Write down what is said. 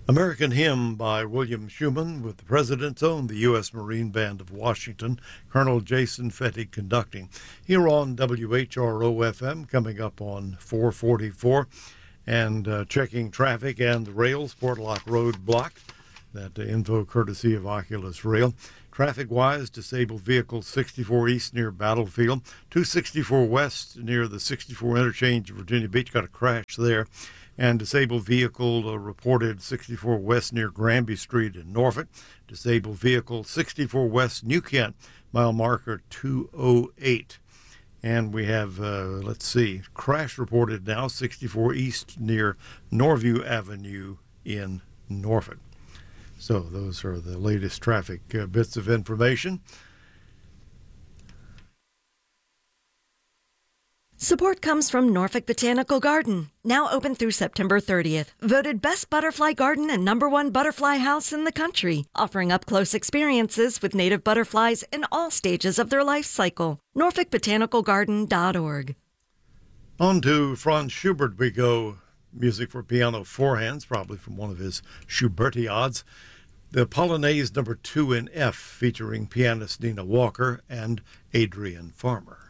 American Hymn by William Schuman with the President's Own, the U.S. Marine Band of Washington, Colonel Jason Fettig conducting. Here on WHRO-FM, coming up on 444, and checking traffic and the rails, Portlock Road block. That info courtesy of Oculus Rail. Traffic-wise, disabled vehicle 64 East near Battlefield, 264 West near the 64 interchange of Virginia Beach, got a crash there. And disabled vehicle reported 64 West near Granby Street in Norfolk. Disabled vehicle 64 West New Kent, mile marker 208. And we have, crash reported now 64 East near Norview Avenue in Norfolk. So those are the latest traffic bits of information. Support comes from Norfolk Botanical Garden, now open through September 30th. Voted best butterfly garden and #1 butterfly house in the country, offering up-close experiences with native butterflies in all stages of their life cycle. NorfolkBotanicalGarden.org. On to Franz Schubert we go. Music for piano four hands, probably from one of his Schubertiads. The Polonaise No. 2 in F, featuring pianist Nina Walker and Adrian Farmer.